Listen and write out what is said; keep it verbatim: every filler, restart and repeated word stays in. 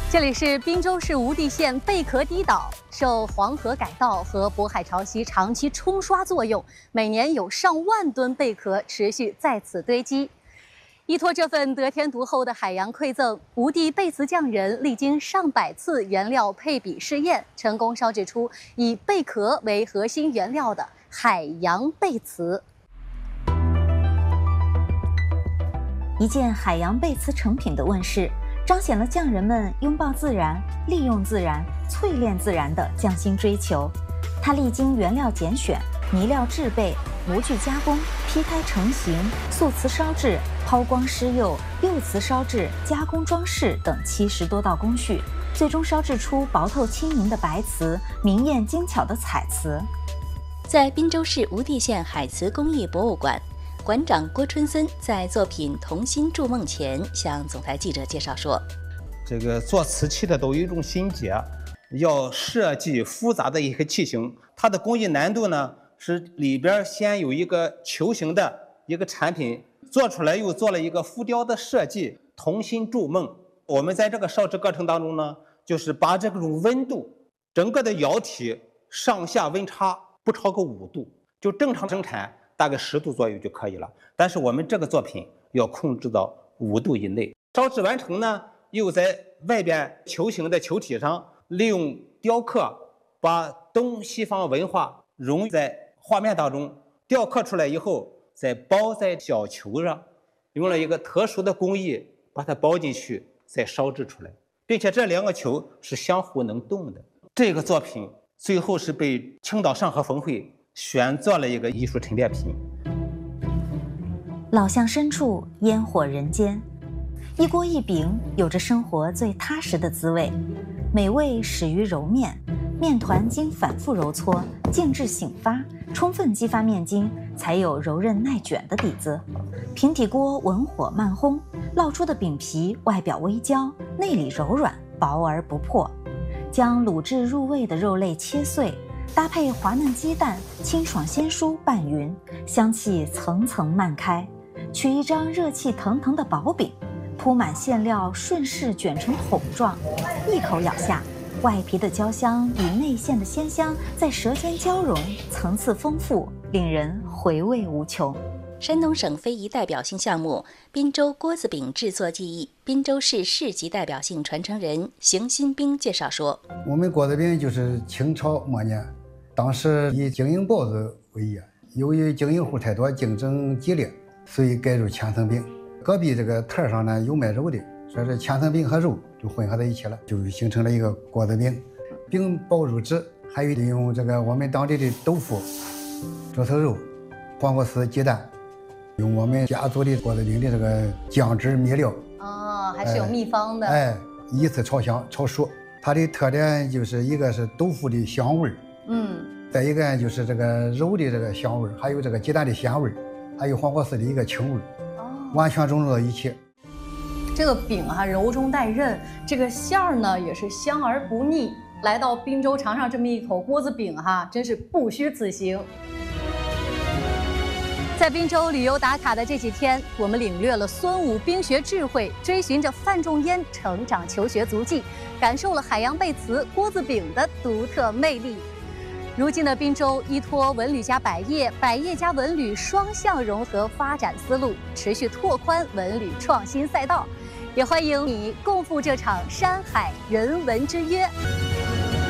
这里是滨州市无地县贝壳堤岛，受黄河改道和渤海潮汐长期冲刷作用，每年有上万吨贝壳持续在此堆积。依托这份得天独厚的海洋馈赠，无地贝瓷匠人历经上百次原料配比试验，成功烧制出以贝壳为核心原料的海洋贝瓷。 一件海洋贝瓷成品的问世，彰显了匠人们拥抱自然、利用自然、淬炼自然的匠心追求。它历经原料拣选、泥料制备、模具加工、坯胎成型、塑瓷烧制、抛光施釉、釉瓷烧制、加工装饰等七十多道工序，最终烧制出薄透轻盈的白瓷、明艳精巧的彩瓷。 在滨州市无地县海瓷工艺博物馆，馆长郭春森在作品《童心筑梦》前向总台记者介绍说：“ 这个做瓷器的都有一种心结，要设计复杂的一个器型。它的工艺难度呢，是里边先有一个球形的一个产品做出来，又做了一个浮雕的设计，童心筑梦。我们在这个烧制过程当中呢，就是把这种温度，整个的窑体上下温差不超过五度，就正常生产。”大概十度左右就可以了，但是我们这个作品要控制到五度以内。烧制完成呢，又在外边球形的球体上利用雕刻，把东西方文化融在画面当中。雕刻出来以后，再包在小球上，用了一个特殊的工艺把它包进去，再烧制出来，并且这两个球是相互能动的。这个作品最后是被青岛上合峰会选做了一个艺术陈列品。 老巷深处，烟火人间，一锅一饼有着生活最踏实的滋味。美味始于揉面，面团经反复揉搓、静置醒发，充分激发面筋，才有柔韧耐卷的底子。平底锅文火慢烘，烙出的饼皮外表微焦，内里柔软，薄而不破。将卤制入味的肉类切碎，搭配滑嫩鸡蛋，清爽鲜蔬拌匀，香气层层漫开。取一张热气腾腾的薄饼，铺满馅料，顺势卷成筒状，一口咬下，外皮的焦香与内馅的鲜香在舌尖交融，层次丰富，令人回味无穷。 山东省非遗代表性项目滨州锅子饼制作技艺，滨州市市级代表性传承人邢新兵介绍说：“ 我们锅子饼就是清朝末年，当时以经营包子为业，由于经营户太多，竞争激烈，所以改入千层饼。隔壁这个摊上呢有卖肉的，说是千层饼和肉就混合在一起了，就形成了一个锅子饼。饼包入纸，还有利用这个我们当地的豆腐、猪头肉、黄瓜丝、鸡蛋。”用我们家族的锅子饼的这个酱汁米料哦，还是有秘方的。 哎，哎依次炒香炒熟。它的特点就是一个是豆腐的香味儿， 嗯， 再一个就是这个肉的这个香味儿，还有这个鸡蛋的鲜味儿，还有黄瓜丝的一个清味儿，哦，完全融入到一起。 这个饼哈、啊、柔中带韧，这个馅儿呢也是香而不腻。来到滨州尝上这么一口锅子饼哈、啊，真是不虚此行。在滨州旅游打卡的这几天，我们领略了孙武冰学智慧，追寻着范仲淹成长求学足迹，感受了海洋贝瓷锅子饼的独特魅力。如今的滨州依托文旅加百业、百业加文旅双向融合发展思路，持续拓宽文旅创新赛道，也欢迎你共赴这场山海人文之约。